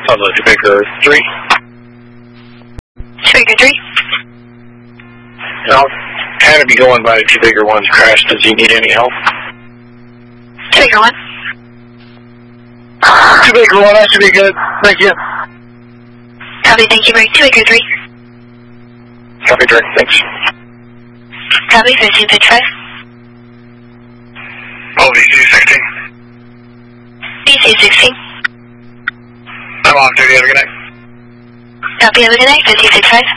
Pablo, Two Baker 3. Two Baker 3. I'll have to be going by Two Baker 1's crash. Does he need any help? Two Baker 1. Two Baker 1, that should be good. Thank you. Copy, thank you, Mike. Two Baker 3. Copy, direct, thanks. Copy, 1555. Oh, VC 16. VC 16. I'm off duty, have a good night. Copy, have a good night, 1555.